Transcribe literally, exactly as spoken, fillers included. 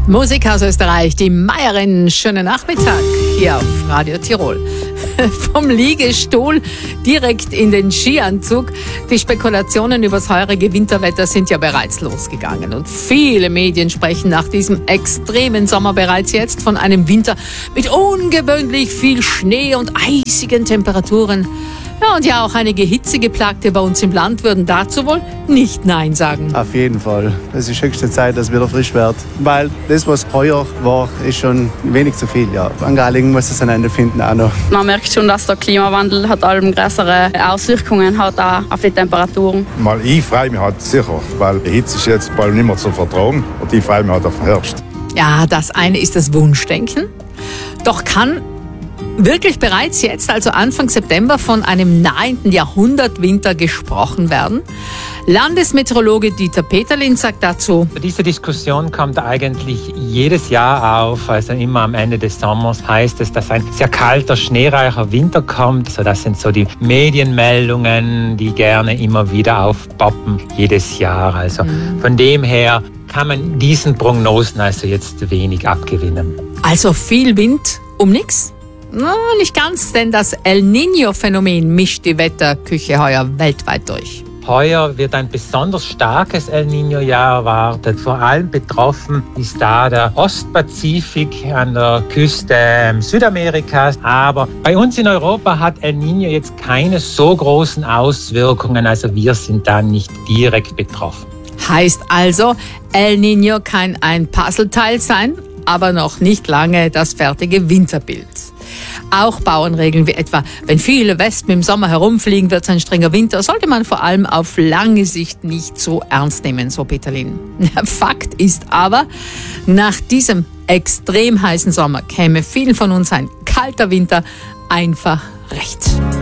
Musik aus Österreich, die Meierin, schönen Nachmittag hier auf Radio Tirol. Vom Liegestuhl direkt in den Skianzug. Die Spekulationen über das heurige Winterwetter sind ja bereits losgegangen. Und viele Medien sprechen nach diesem extremen Sommer bereits jetzt von einem Winter mit ungewöhnlich viel Schnee und eisigen Temperaturen. Ja, und ja, auch einige Hitzegeplagte bei uns im Land würden dazu wohl nicht Nein sagen. Auf jeden Fall. Es ist höchste Zeit, dass es wieder frisch wird. Weil das, was heuer war, ist schon wenig zu viel. Ja. Angehalten muss es ein Ende finden auch noch. Man merkt schon, dass der Klimawandel hat allem größere Auswirkungen hat auch auf die Temperaturen. Mal ich freue mich halt sicher, weil die Hitze ist jetzt bald nicht mehr zu vertragen. Und ich freue mich halt auf den Herbst. Ja, das eine ist das Wunschdenken. Doch kann wirklich bereits jetzt, also Anfang September, von einem nahenden Jahrhundertwinter gesprochen werden? Landesmeteorologe Dieter Peterlin sagt dazu: Diese Diskussion kommt eigentlich jedes Jahr auf, also immer am Ende des Sommers heißt es, dass ein sehr kalter, schneereicher Winter kommt. So, das sind so die Medienmeldungen, die gerne immer wieder aufpoppen, jedes Jahr. Also mhm. von dem her kann man diesen Prognosen also jetzt wenig abgewinnen. Also viel Wind um nichts? Na, nicht ganz, denn das El Niño-Phänomen mischt die Wetterküche heuer weltweit durch. Heuer wird ein besonders starkes El Niño-Jahr erwartet. Vor allem betroffen ist da der Ostpazifik an der Küste Südamerikas. Aber bei uns in Europa hat El Niño jetzt keine so großen Auswirkungen. Also wir sind da nicht direkt betroffen. Heißt also, El Niño kann ein Puzzleteil sein, aber noch nicht lange das fertige Winterbild. Auch Bauernregeln wie etwa, wenn viele Wespen im Sommer herumfliegen, wird es ein strenger Winter, sollte man vor allem auf lange Sicht nicht so ernst nehmen, so Peterlin. Fakt ist aber, nach diesem extrem heißen Sommer käme vielen von uns ein kalter Winter einfach recht.